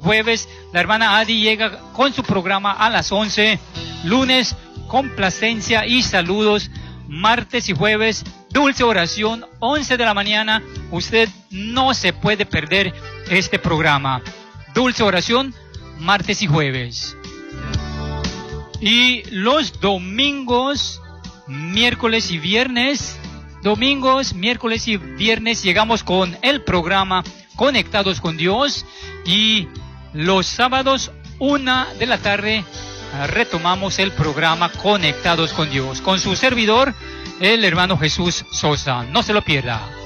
jueves la hermana Adi llega con su programa a las 11. Lunes, complacencia y saludos. Martes y jueves, dulce oración, 11 de la mañana. Usted no se puede perder este programa. Dulce oración, martes y jueves. Y los domingos, miércoles y viernes, llegamos con el programa Conectados con Dios. Y los sábados, 1 de la tarde, retomamos el programa Conectados con Dios, con su servidor, el hermano Jesús Sosa. No se lo pierda.